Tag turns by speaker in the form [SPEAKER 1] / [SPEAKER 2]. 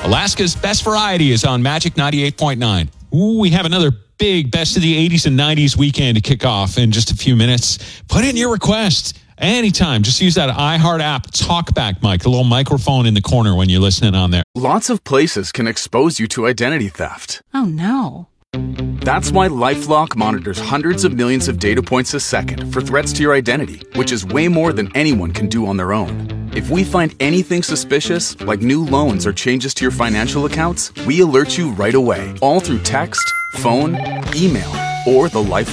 [SPEAKER 1] Alaska's Best Variety is on Magic 98.9. Ooh, we have another big Best of the 80s and 90s weekend to kick off in just a few minutes. Put in your request anytime. Just use that iHeart app, TalkBack mic, the little microphone in the corner when you're listening on there.
[SPEAKER 2] Lots of places can expose you to identity theft.
[SPEAKER 3] Oh, no.
[SPEAKER 2] That's why LifeLock monitors hundreds of millions of data points a second for threats to your identity, which is way more than anyone can do on their own. If we find anything suspicious, like new loans or changes to your financial accounts, we alert you right away, all through text, phone, email, or the LifeLock